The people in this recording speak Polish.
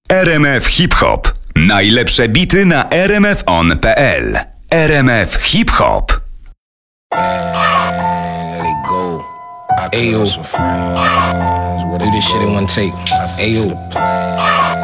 RMF Hip Hop. Najlepsze bity na rmfon.pl. RMF Hip Hop. Let it go. Ayo, do this shit in one take. Ayo.